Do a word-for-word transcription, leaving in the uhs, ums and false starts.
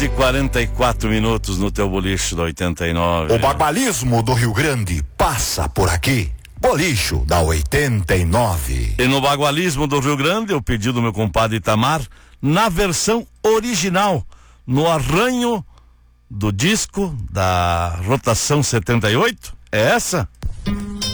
onze e quarenta e quatro minutos no teu boliche da oitenta e nove. O bagualismo do Rio Grande passa por aqui. Bolicho da oitenta e nove. E no bagualismo do Rio Grande, eu pedi do meu compadre Itamar, na versão original, no arranho do disco da Rotação setenta e oito. É essa?